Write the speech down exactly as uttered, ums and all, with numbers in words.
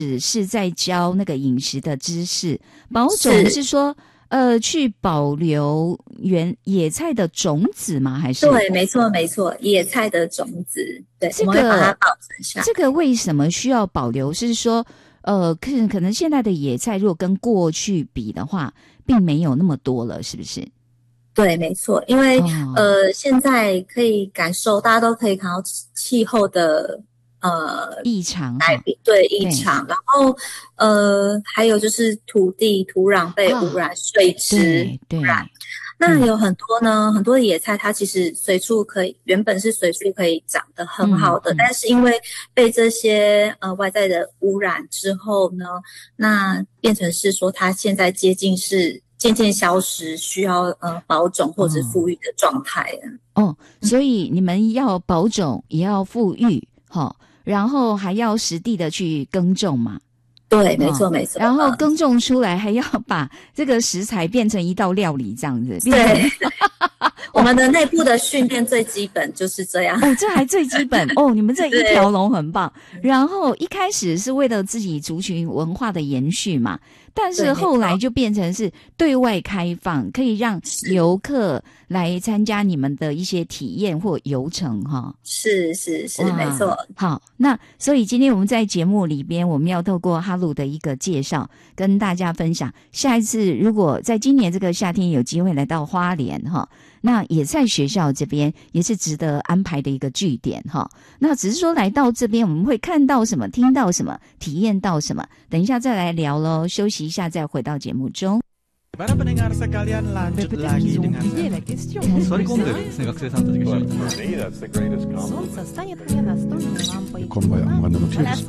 是在教那个饮食的知识，保种是说呃去保留原野菜的种子吗？还是？ 对，没错没错，野菜的种子，对， 这个我们会把它保存下来。 这个为什么需要保留？是说呃可可能现在的野菜如果跟过去比的话，并没有那么多了，是不是？ 对，没错，因为、 哦、 呃，现在可以感受，大家都可以看到气候的呃异常改变，对异常，然后呃，还有就是土地、土壤被污染，哦、水质污染。那有很多呢，嗯、很多的野菜，它其实随处可以，原本是随处可以长得很好的，嗯嗯、但是因为被这些呃外在的污染之后呢，那变成是说它现在接近是。渐渐消失，需要呃保种或者复育的状态哦。哦，所以你们要保种，也要复育，哈、哦，然后还要实地的去耕种嘛。 对，没错、哦、没错。 然后耕种出来，还要把这个食材变成一道料理，这样子。 对，我们的内部的训练最基本就是这样。 哦，这还最基本哦，你们这一条龙很棒。然后一开始是为了自己族群文化的延续嘛。但是后来就变成是对外开放，可以让游客来参加你们的一些体验或游程哈。 是是是，没错。 好，那所以今天我们在节目里边，我们要透过哈鲁的一个介绍，跟大家分享。下一次如果在今年这个夏天有机会来到花莲哈，那野菜学校这边也是值得安排的一个据点哈。那只是说来到这边，我们会看到什么，听到什么，体验到什么，等一下再来聊咯。休息一下再回到节目中。 Para pendengar sekalian lanjut lagi dengan Sorry kondeですね学生さんたちが一緒に。 Konvoi on